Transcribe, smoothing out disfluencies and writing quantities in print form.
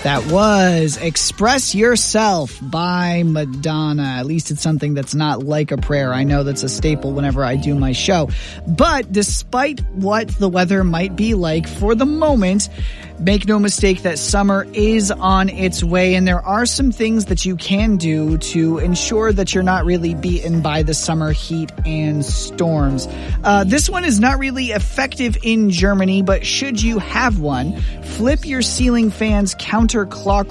That was Express Yourself by Madonna. At least it's something that's not like a prayer. I know that's a staple whenever I do my show. But despite what the weather might be like for the moment, make no mistake that summer is on its way, and there are some things that you can do to ensure that you're not really beaten by the summer heat and storms. This one is not really effective in Germany, but should you have one, flip your ceiling fans counterclockwise